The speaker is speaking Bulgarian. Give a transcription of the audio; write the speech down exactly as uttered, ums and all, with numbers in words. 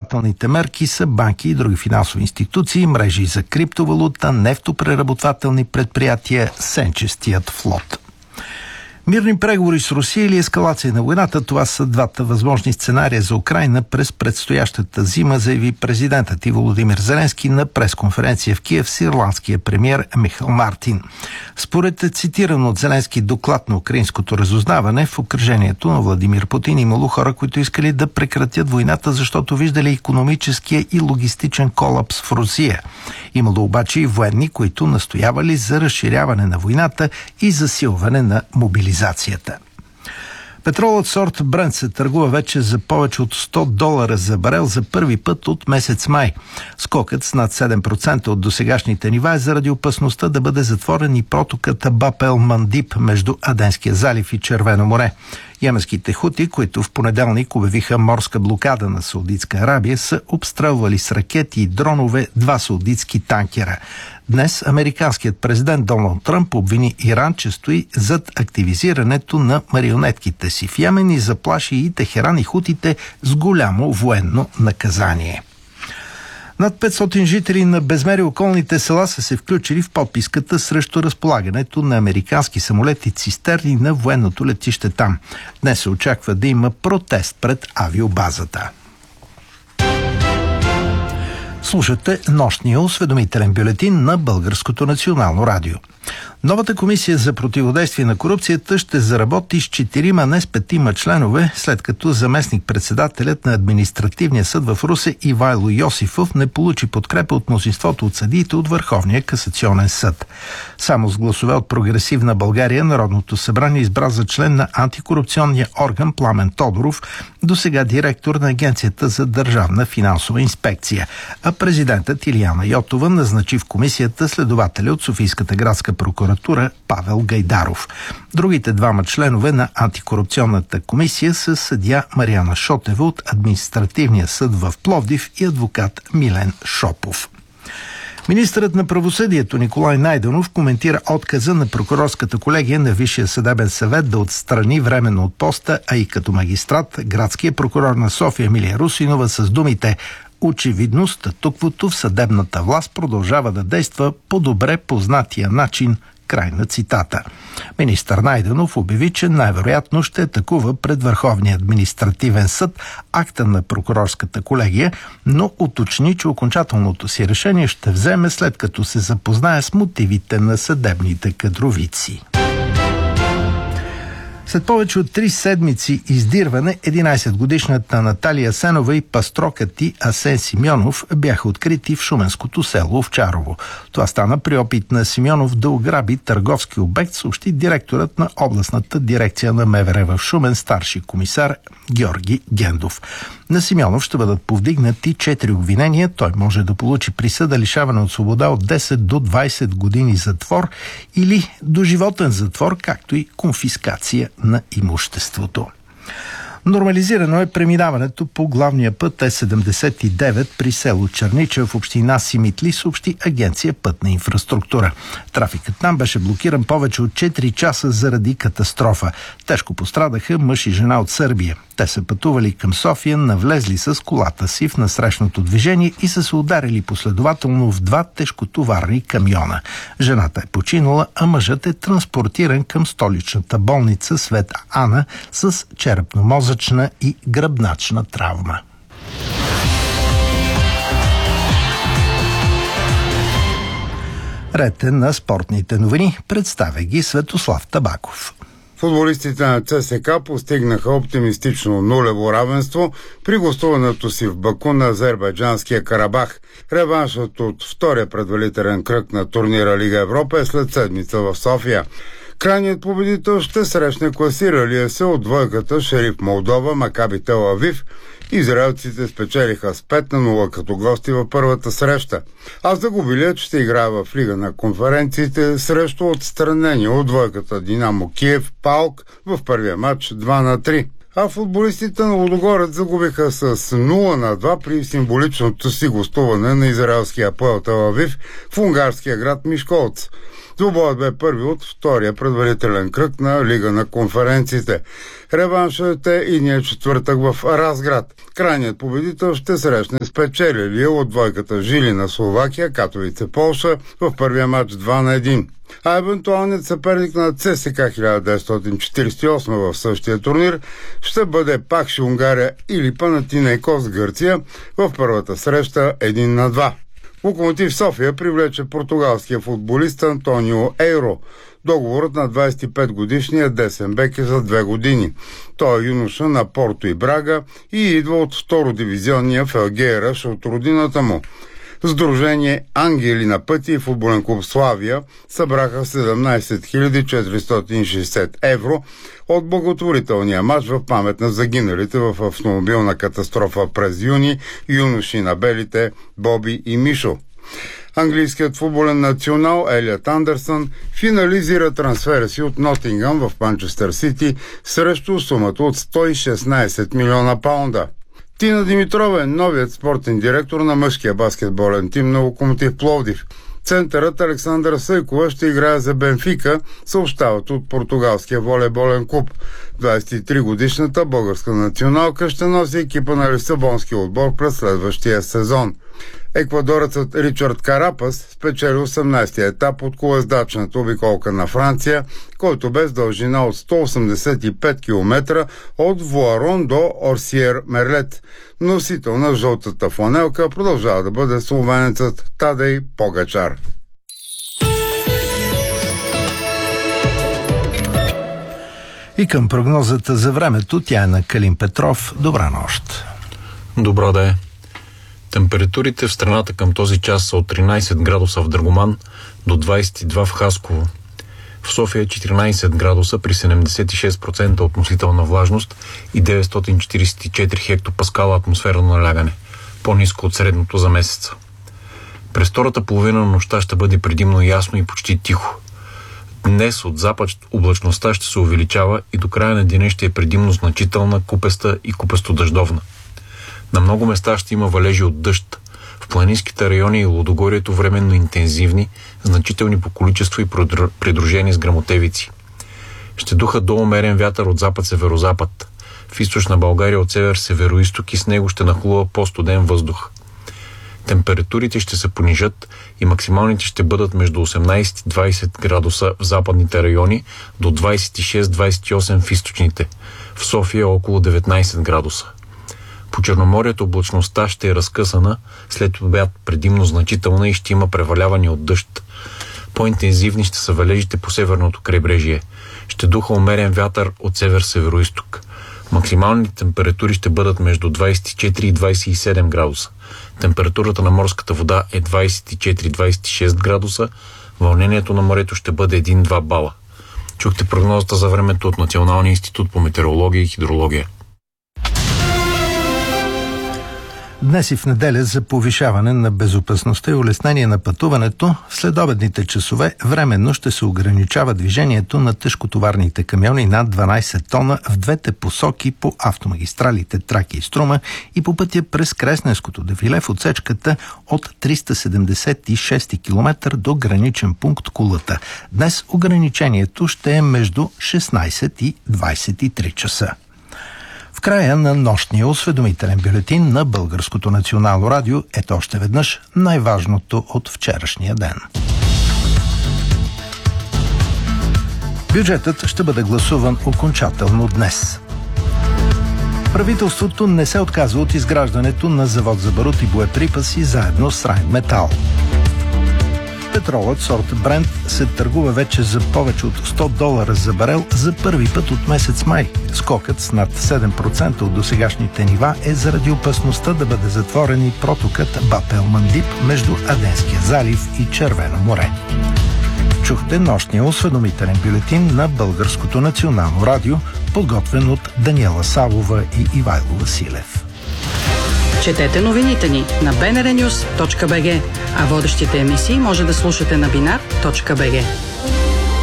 ограничителните мерки са банки и други финансови институции, мрежи за криптовалута, нефтопреработвателни предприятия, сенчестият флот. Мирни преговори с Русия или ескалация на войната – това са двата възможни сценария за Украйна през предстоящата зима, заяви президентът и Володимир Зеленски на пресконференция в Киев с ирландския премиер Михал Мартин. Според цитиран от Зеленски доклад на украинското разузнаване, в окръжението на Владимир Путин имало хора, които искали да прекратят войната, защото виждали икономическия и логистичен колапс в Русия. Имало обаче и военни, които настоявали за разширяване на войната и засилване на мобилизацията. Петролът сорт Брент се търгува вече за повече от сто долара за барел за първи път от месец май. Скокът с над седем процента от досегашните нива е заради опасността да бъде затворен и протокът Баб ел Мандиб между Аденския залив и Червено море. Йеменските хути, които в понеделник обявиха морска блокада на Саудитска Арабия, са обстрелвали с ракети и дронове два саудитски танкера. Днес американският президент Доналд Тръмп обвини Иран, че стои зад активизирането на марионетките си в Йемен и заплаши и Техеран и хутите с голямо военно наказание. Над петстотин жители на безмери околните села са се включили в подписката срещу разполагането на американски самолети цистерни на военното летище там. Днес се очаква да има протест пред авиобазата. Слушате нощния осведомителен бюлетин на Българското национално радио. Новата комисия за противодействие на корупцията ще заработи с четирима, не с петима членове, след като заместник-председателят на административния съд в Русе Ивайло Йосифов не получи подкрепа от мнозинството от съдиите от Върховния касационен съд. Само с гласове от Прогресивна България Народното събрание избра за член на антикорупционния орган Пламен Тодоров, досега директор на Агенцията за държавна финансова инспекция, а президентът Илияна Йотова назначи в комисията следователя от Софийската градска прокуратура Павел Гайдаров. Другите двама членове на антикорупционната комисия са съдия Мариана Шотева от Административния съд в Пловдив и адвокат Милен Шопов. Министърът на правосъдието Николай Найденов коментира отказа на прокурорската колегия на Висшия съдебен съвет да отстрани временно от поста, а и като магистрат, градския прокурор на София Емилия Русинова с думите: очевидно статуквото в съдебната власт продължава да действа по добре познатия начин. Край на цитата. Министър Найденов обяви, че най-вероятно ще атакува пред Върховния административен съд акта на прокурорската колегия, но уточни, че окончателното си решение ще вземе след като се запознае с мотивите на съдебните кадровици. След повече от три седмици издирване, единайсетгодишната Наталия Сенова и пастрокът й Асен Симеонов бяха открити в шуменското село Овчарово. Това стана при опит на Симеонов да ограби търговски обект, съобщи директорът на областната дирекция на МВР в Шумен, старши комисар Георги Гендов. На Симеонов ще бъдат повдигнати четири обвинения. Той може да получи присъда лишаване от свобода от десет до двайсет години затвор или доживотен затвор, както и конфискация на имуществото. Нормализирано е преминаването по главния път Е седемдесет и девет при село Чернича в община Симитли, съобщи Агенция Пътна инфраструктура. Трафикът там беше блокиран повече от четири часа заради катастрофа. Тежко пострадаха мъж и жена от Сърбия. Те са пътували към София, навлезли с колата си в насрещното движение и са се ударили последователно в два тежкотоварни камиона. Жената е починала, а мъжът е транспортиран към столичната болница Света Ана с черепно-мозъчна и гръбначна травма. Ред е на спортните новини. Представя ги Светослав Табаков. Футболистите на ЦСКА постигнаха оптимистично нулево равенство при гостуването си в Баку на азербайджанския Карабах. Реваншът от втория предварителен кръг на турнира Лига Европа е след седмица в София. Крайният победител ще срещне класиралия се от двойката Шериф Молдова Макаби Тел Авив. Израелците спечелиха с пет на нула като гости във първата среща, а загубилият ще играе в Лига на конференциите срещу отстранения от двойката Динамо Киев Паук в първия матч два на три. А футболистите на Лудогорец загубиха с нула на два при символичното си гостуване на израелския Апоел Тел Авив в унгарския град Мишколц. Двубоят бе първи от втория предварителен кръг на Лига на конференциите. Реваншът е идния четвъртък в Разград. Крайният победител ще срещне спечелилия от двойката Жилина Словакия, Катовице Полша в първия матч два на един. А евентуалният съперник на ЦСКА хиляда деветстотин четиридесет и осма в същия турнир ще бъде Пакши Унгария или Панатинейкос Гърция в първата среща един на два. Локомотив София привлече португалския футболист Антонио Ейро. Договорът на двадесет и пет годишния десен бек е за две години. Той е юноша на Порто и Брага и идва от втородивизионния Фелгейраш от родината му. Сдружение Ангели на пътя и футболен клуб Славия събраха седемнадесет хиляди четиристотин и шестдесет евро от благотворителния мач в памет на загиналите в автомобилна катастрофа през юни юноши на белите Боби и Мишо. Английският футболен национал Елиот Андерсън финализира трансфера си от Нотингъм в Манчестър Сити срещу сумата от сто и шестнадесет милиона паунда. Тина Димитрова е новият спортен директор на мъжкия баскетболен тим на Локомотив Пловдив. Центърът Александър Съйкова ще играе за Бенфика, съобщават от португалския волейболен клуб. двадесет и три годишната българска националка ще носи екипа на Лисабонския отбор през следващия сезон. Еквадорецът Ричард Карапас спечели осемнадесетия етап от колездачната обиколка на Франция, който бе с дължина от сто осемдесет и пет километра от Вуарон до Орсиер Мерлет. Носител на жълтата фланелка продължава да бъде словенецът Тадей Погачар. И към прогнозата за времето, тя е на Калин Петров. Добра нощ. Добро да е. Температурите в страната към този час са от тринадесет градуса в Драгоман до двадесет и два в Хасково. В София четиринадесет градуса при седемдесет и шест процента относителна влажност и деветстотин четиридесет и четири хектопаскала атмосферно налягане, по-ниско от средното за месеца. През втората половина на нощта ще бъде предимно ясно и почти тихо. Днес от запад облачността ще се увеличава и до края на деня ще е предимно значителна, купеста и купесто-дъждовна. На много места ще има валежи от дъжд. В планинските райони и Лудогорието временно интензивни, значителни по количество и придружени с гръмотевици. Ще духа до умерен вятър от запад-северозапад. В източна България от север-североизток и с него ще нахлува по-студен въздух. Температурите ще се понижат и максималните ще бъдат между осемнадесет и двадесет градуса в западните райони до двадесет и шест до двадесет и осем в източните. В София около деветнадесет градуса. По Черноморието облачността ще е разкъсана, след обяд предимно значителна и ще има преваляване от дъжд. По-интензивни ще са валежите по северното крайбрежие. Ще духа умерен вятър от север-североизток. Максималните температури ще бъдат между двадесет и четири и двадесет и седем градуса. Температурата на морската вода е двадесет и четири до двадесет и шест градуса. Вълнението на морето ще бъде един до два бала. Чухте прогнозата за времето от Националния институт по метеорология и хидрология. Днес и в неделя за повишаване на безопасността и улеснение на пътуването, в следобедните часове временно ще се ограничава движението на тежкотоварните камиони над дванадесет тона в двете посоки по автомагистралите Тракия и Струма и по пътя през Кресненското дефиле в отсечката от триста седемдесет и шести километър до граничен пункт Кулата. Днес ограничението ще е между шестнадесет и двадесет и три часа. В края на нощния осведомителен бюлетин на Българското национално радио ето още веднъж най-важното от вчерашния ден. Бюджетът ще бъде гласуван окончателно днес. Правителството не се отказва от изграждането на завод за барут и боеприпаси заедно с Райнметал. Петролът сорт Брент се търгува вече за повече от сто долара за барел за първи път от месец май. Скокът с над седем процента от досегашните нива е заради опасността да бъде затворен и протокът Баб-ел-Мандиб между Аденския залив и Червено море. Чухте нощния осведомителен бюлетин на Българското национално радио, подготвен от Даниела Савова и Ивайло Василев. Четете новините ни на би ен ар нюс точка би джи, а водещите емисии може да слушате на бинар точка би джи.